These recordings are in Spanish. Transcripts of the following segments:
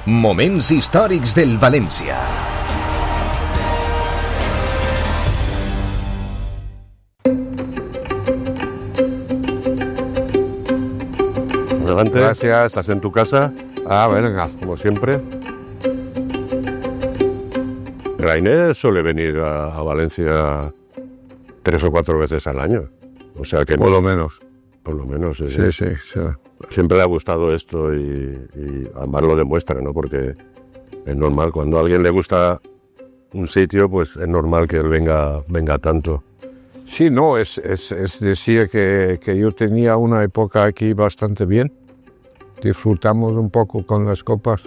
Moments històrics del València. Adelante. Gracias. ¿Estás en tu casa? Venga. Como siempre. Rainer suele venir a Valencia 3 o 4 veces al año. O sea que... Por lo menos. Por lo menos. Sí. Siempre le ha gustado esto y además lo demuestra, ¿no? Porque es normal, cuando a alguien le gusta un sitio, pues es normal que él venga tanto. Sí, no, es decir que yo tenía una época aquí bastante bien. Disfrutamos un poco con las copas.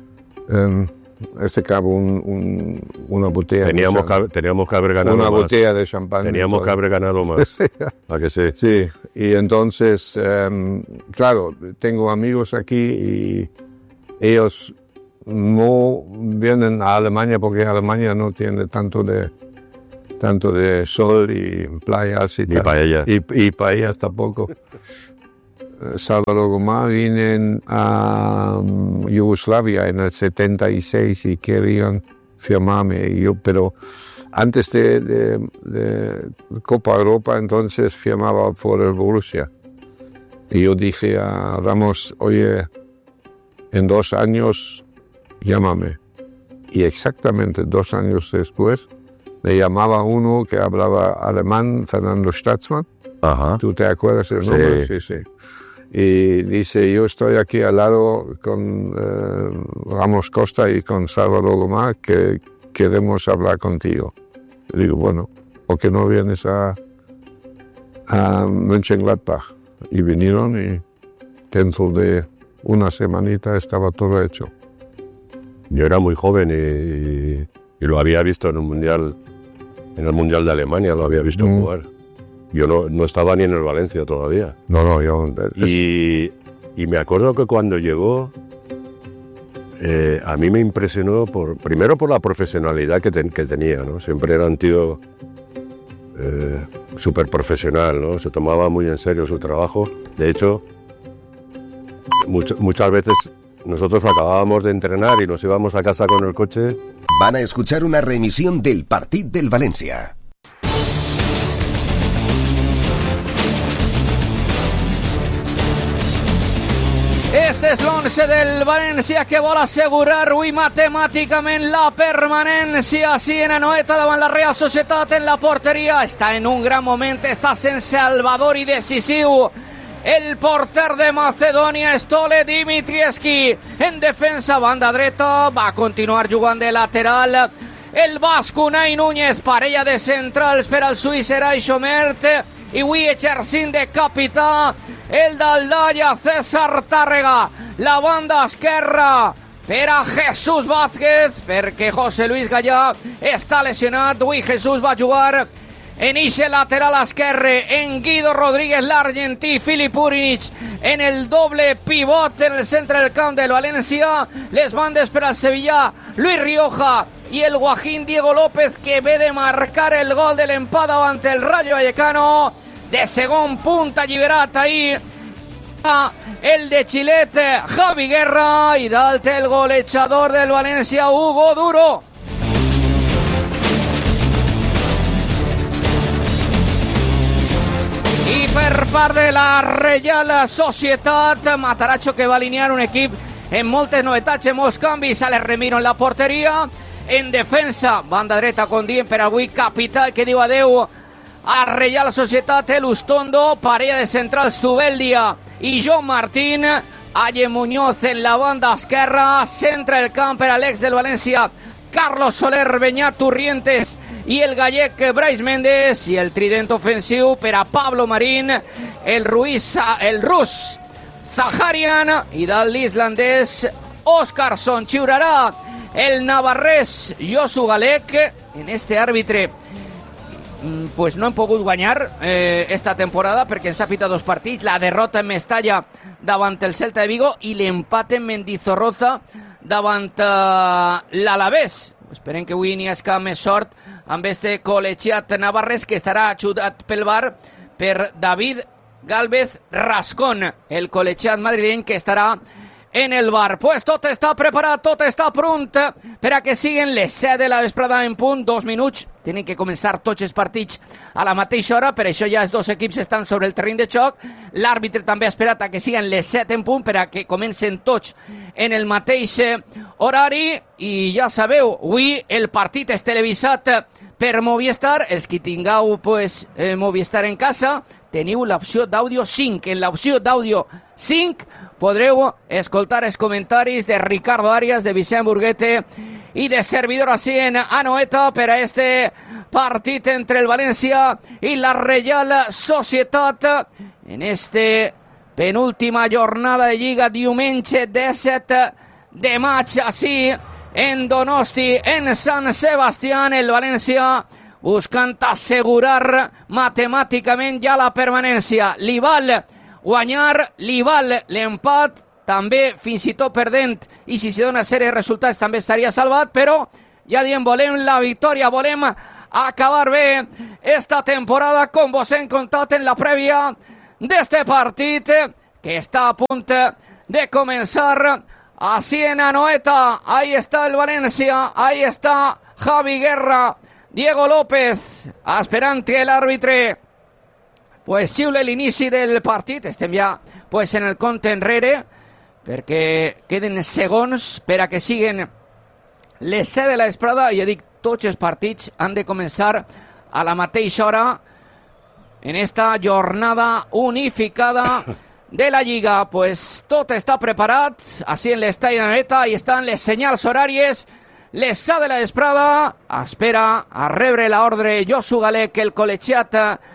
Cabo una botella. Teníamos que haber ganado una más. Botella de champán. Teníamos que haber ganado más. ¿A que sí? Sí, y entonces, claro, tengo amigos aquí y ellos no vienen a Alemania porque Alemania no tiene tanto de sol y playas y tal. Paellas. Y paellas tampoco. Salvador Gomá vienen a Yugoslavia en el 76 y querían firmarme. Pero antes de Copa Europa, entonces firmaba por el Borussia. Y yo dije a Ramos, oye, en 2 años llámame. Y exactamente 2 años después me llamaba uno que hablaba alemán, Fernando Staatsmann. Ajá. ¿Tú te acuerdas del nombre? Sí. Y dice, yo estoy aquí al lado con Ramos Costa y con Salvador Gomá, que queremos hablar contigo. Y digo, bueno, ¿por qué no vienes a Mönchengladbach? Y vinieron y dentro de una semanita estaba todo hecho. Yo era muy joven y lo había visto en el Mundial de Alemania, lo había visto jugar. Yo no estaba ni en el Valencia todavía. No, yo... Y me acuerdo que cuando llegó, a mí me impresionó primero por la profesionalidad que tenía, ¿no? Siempre era un tío súper profesional, ¿no? Se tomaba muy en serio su trabajo. De hecho, muchas veces nosotros acabábamos de entrenar y nos íbamos a casa con el coche. Van a escuchar una reemisión del partit del València. Este és l'11 del València que vol assegurar avui matemàticament la permanència. Siena Noeta davant la Real Societat en la porteria. Està en un gran moment, està sent salvador i decisiu. El porter de Macedònia, Stole Dimitrievski. En defensa, banda dreta, va continuar jugant de lateral. El basc Unai Núñez, parella de centrals per al suís Eray Xomert. I avui exercint de capità el d'Aldalla, César Tàrrega. La banda esquerra per a Jesús Vázquez, perquè José Luis Gallà està lesionat. Avui Jesús va jugar en ixe lateral esquerre, en Guido Rodríguez, l'argentí, Filip Urinic en el doble pivot en el centre del camp del València. Les bandes per al Sevilla, Luis Rioja i el Guajín Diego López, que ve de marcar el gol de l'empat davant el Rayo Vallecano. De segon punt alliberat ahir el de Chilete, Javi Guerra, i dalt el golejador del València, Hugo Duro. I per part de la Real Societat, Matarazzo, que va alinear un equip en moltes novetats, en molts canvis. Alex Remiro en la porteria. En defensa, banda dreta con Dien per avui, capital, que diu adeu a Real Societat, el Ustondo, parella de central, Zubeldia i Joan Martín. Aye Muñoz en la banda esquerra, centra el camp per a l'ex del València, Carlos Soler, Beñat Turrientes i el gallec Brais Méndez, i el trident ofensiu per a Pablo Marín, el rus Zaharian i dalt l'islandès Óskarsson. Xiurarà el navarrès Josu Galec. En este àrbitre pues no hem pogut guanyar esta temporada perquè ens ha pitat 2 partits, la derrota en Mestalla davant el Celta de Vigo i l'empat en Mendizorroza davant l'Alavés. Esperem que avui n'hi hagi més sort amb este col·legiat navarrès, que estarà ajudat pel VAR per David Gálvez Rascón, el col·legiat madrileny, que estarà en el bar. Pues tot està preparat, tot està pronte per a que siguin les 7 de la vesprada en punt, 2 minuts. Tenen que començar tots els partits a la mateixa hora, per això ja els dos equips estan sobre el terreny de xoc. L'àrbitre també ha esperat a que siguin les 7 en punt per a que comencen tots en el mateix horari. I ja sabeu, avui el partit és televisat per Movistar. Els que tingueu Movistar en casa, teniu l'opció d'àudio 5. En l'opció d'àudio 5 podreu escoltar els comentaris de Ricardo Arias, de Vicent Burguete y de servidor así en Anoeta per a este partit entre el València i la Reial Societat en este penúltima jornada de Lliga, diumenge 17 de maig, així en Donosti, en Sant Sebastián. El València buscant assegurar matemàticament ja la permanència. Li val guanyar, li val l'empat, també fins i tot perdent, i si se dona sèrie de resultats també estaria salvat, però ja diem, volem la victòria, volem acabar bé esta temporada, com vos hem contat en la prèvia d'este partit que està a punt de començar. Así en Anoeta, ahí está el Valencia, ahí está Javi Guerra, Diego López, esperant que l'àrbitre pues xiule l'inici del partit. Estem ja pues en el compte enrere, perquè queden segons per a que siguin les 7 de la vesprada. I ja dic, tots els partits han de començar a la mateixa hora en esta jornada unificada de la Lliga. Pues tot està preparat, així en l'estadi de Anoeta, i estan les senyals horàries. Les 7 de la vesprada, espera a rebre l'ordre Josu Galec, el col·legiat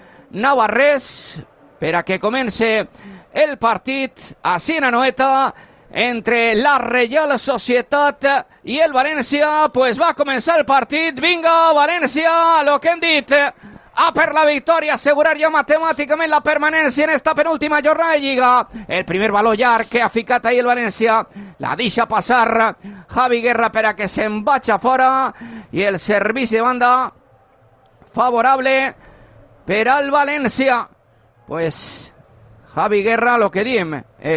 navarrès, per a que comence el partit així en Anoeta entre la Reial Societat i el València. Pues va començar el partit. Vinga, València, lo que hem dit, a per la victòria, assegurar ja matemàticament la permanència en esta penúltima jornada de Lliga. El primer baló llarg que ha ficat ahir el València, la deixa passar Javi Guerra per a que se'n vagi fora, i el servici de banda favorable per al València. Pues Javi Guerra, lo que diem,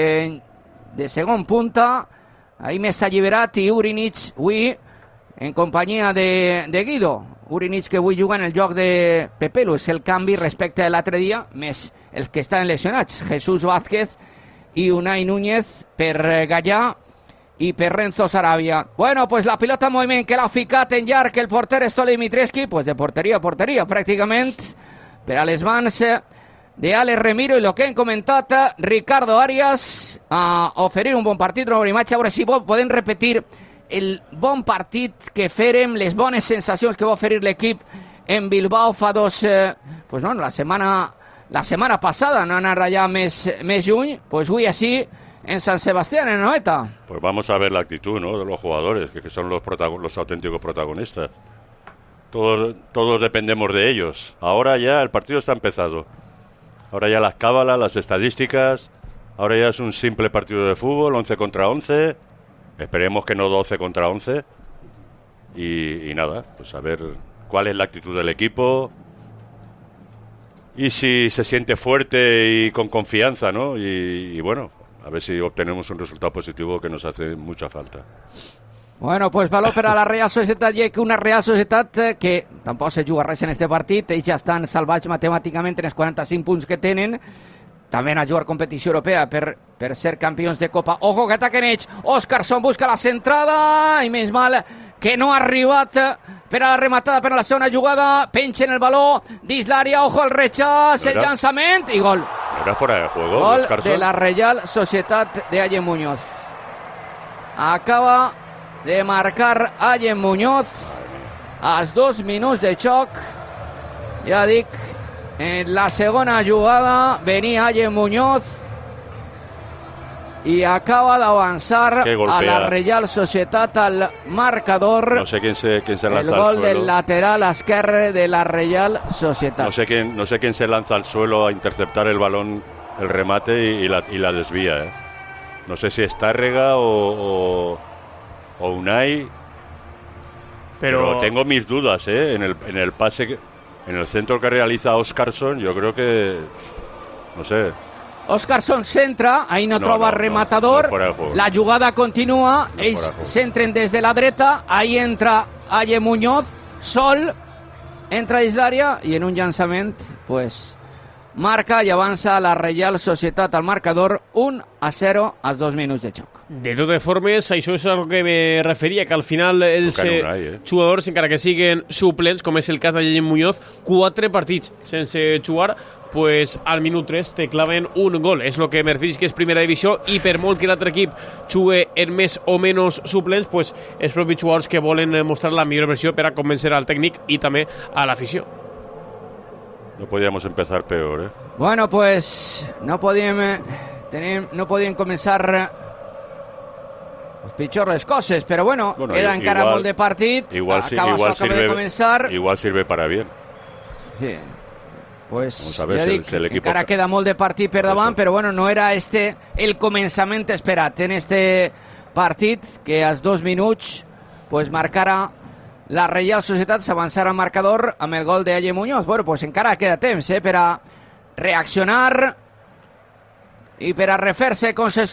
de segon punta, ahí més alliberat, i Urinic avui en companyia de Guido. Urinic que avui juga en el joc de Pepelu, és el canvi respecte a l'altre dia, més els que estan lesionats, Jesús Vázquez i Unai Núñez per Gallà i per Renzo Sarabia. Bueno, pues la pilota en moviment que l'ha ficat en llarg el porter Stole Dimitrescu, pues de porteria a porteria pràcticament, per a les mans de Alex Remiro, i el que hem comentat Ricardo Arias, a oferir un bon partit, una bona imatge. A veure si podem repetir el bon partit que fèrem, les bones sensacions que va oferir l'equip en Bilbao fa pues no, la setmana passada, no anar allà més lluny. Pues avui així en San Sebastián, en Anoeta. Pues vamos a ver la actitud, ¿no?, de los jugadores, que son los auténticos protagonistas. Todos dependemos de ellos. Ahora ya el partido está empezado. Ahora ya las cábalas, las estadísticas, ahora ya es un simple partido de fútbol, 11 contra 11, esperemos que no 12 contra 11, y nada, pues a ver cuál es la actitud del equipo, y si se siente fuerte y con confianza, ¿no? Y bueno, a ver si obtenemos un resultado positivo que nos hace mucha falta. Bueno, pues valor per a la Real Societat, i una Real Societat que tampoc se juga res en este partit. Ells ja estan salvats matemàticament en els 45 punts que tenen. També a jugar competició europea per ser campions de Copa. Ojo que ataquen ells. Óscarson busca la centrada i menys mal que no ha arribat per a la rematada, per a la segona jugada. Penchen el baló dins l'àrea. Ojo al rechaç, el llançament i gol. Era fuera de juego. Gol de la Real Societat de Allen Muñoz. Acaba de marcar Allen Muñoz als 2 minuts de xoc. Ja dic, en la segona jugada venia Allen Muñoz i acaba d'avançar a la Real Societat al marcador. No sé quién se lanza al suelo. El gol del lateral esquerre de la Real Societat. No sé quién se lanza al suelo a interceptar el balón, el remate, y la desvía, ¿eh? No sé si es Tárrega o Unai, pero tengo mis dudas, ¿eh? En el pase, en el centro que realiza Óscarson, yo creo que, no sé, Oscarson centra, ahí no troba rematador, la jugada continua, ells centren des de la dreta, ahí entra Aye Muñoz, sol, entra dins l'àrea i en un llançament pues, marca i avança la Reial Societat al marcador 1-0 als 2 minuts de joc. De totes formes, això és el que me referia, que al final els jugadors, encara que siguen suplents, com és el cas de Aye Muñoz, 4 partits sense jugar, pues al minut 3 te claven un gol. És el que me refereix que és primera divisió i per molt que l'altre equip jugui en més o menys suplents, pues els propis jugadors que volen mostrar la millor versió per a convencer al tècnic i també a l'afició. No podíamos empezar peor, ¿eh? Bueno, pues no podíem començar pitjor les coses, però bueno queda encara molt de partit. Igual sirve para bien. Sí. Pues vamos a ver, ja dic, encara queda molt de partit per davant, però bueno, no era el començament esperat en este partit, que als 2 minuts pues marcara la Reial Societat, s'avançarà al marcador amb el gol d'Aye Muñoz. Bueno, pues encara queda temps per a reaccionar i per a refer-se con